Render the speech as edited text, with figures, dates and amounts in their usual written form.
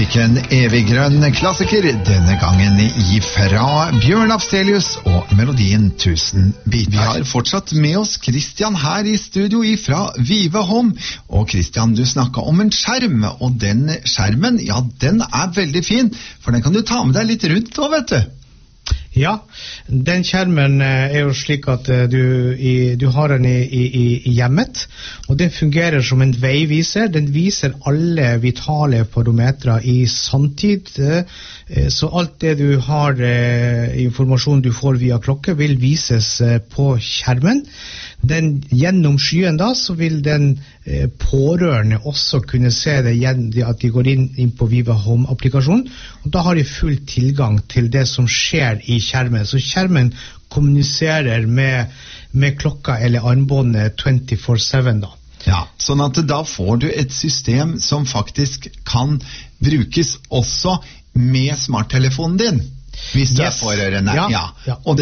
fikk en evig grønn klassiker, denne gangen ifra Bjørn Afzelius og melodien 1000 biter. Vi har fortsatt med oss Christian her i studio ifra Vive Home. Og Christian, du snakket om en skjerm, og den skjermen, ja, den er veldig fin, for den kan du ta med deg litt rundt også, vet du. Ja, den skjermen jo slik at du har den i hjemmet, og den fungerer som en veiviser. Den viser alle vitale parametre i samtid, så alt det du har, informasjon du får via klokke, vil vises på skjermen. Gjennom skyen da, så vil den pårørende også kunne se det at de går inn på Vive Home-applikasjonen, og da har de full tilgang til det som skjer i skjermen. Så skjermen kommuniserer med klokka eller armbåndet 24/7 da. Ja, sånn at da får du et system som faktisk kan brukes også med smarttelefonen din, hvis du er pårørende. Ja. Og